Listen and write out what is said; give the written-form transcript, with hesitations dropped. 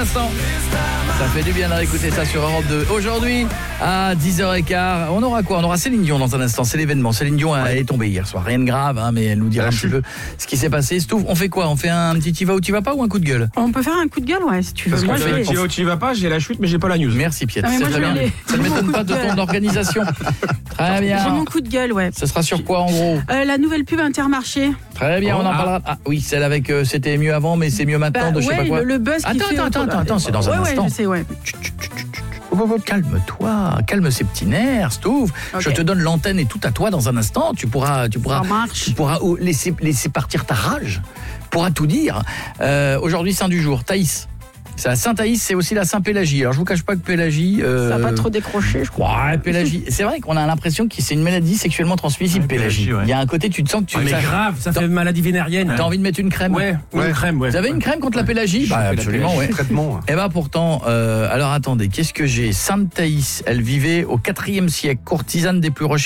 instant. Ça fait du bien de réécouter ça sur Europe 2. Aujourd'hui, à 10h15, on aura quoi ? On aura Céline Dion dans un instant, c'est l'événement. Céline Dion est tombée hier soir, rien de grave, mais elle nous dira un petit peu ce qui s'est passé. Stouff, on fait quoi ? On fait un petit tu vas ou tu vas pas ou un coup de gueule ? On peut faire un coup de gueule, ouais, si tu veux. Parce que tu vas ou tu vas pas, j'ai la chute, mais j'ai pas la news. Merci Piet, mais c'est moi, très bien. Ça ne m'étonne pas de ton organisation. Très bien. J'ai mon coup de gueule, ouais. Ce sera sur quoi en gros ? La nouvelle pub Intermarché. Très bien, on en parlera. Ah oui, celle avec c'était mieux avant, mais c'est mieux maintenant, de je sais pas quoi. Le buzz qui fait... Attends, c'est dans un instant. Ouais, je sais, ouais. Calme-toi, calme ces petits nerfs, Stouff. Okay. Je te donne l'antenne et tout à toi dans un instant. Tu pourras laisser partir ta rage. Tu pourras tout dire. Aujourd'hui, saint du jour, Thaïs. C'est la Saint-Thaïs, c'est aussi la Saint-Pélagie. Alors je vous cache pas que Pélagie... Ça n'a pas trop décroché, je crois. Ouais, Pélagie. C'est vrai qu'on a l'impression que c'est une maladie sexuellement transmissible, Pélagie. Ouais. Il y a un côté, tu te sens que tu... Mais grave, ça fait maladie vénérienne. T'as envie de mettre une crème ? Ouais, une crème, ouais. Vous avez une crème contre la Pélagie ? Absolument, ouais. Traitement. Eh ben pourtant, alors attendez, qu'est-ce que j'ai ? Sainte Thaïs, elle vivait au IVe siècle, courtisane des plus recherchées.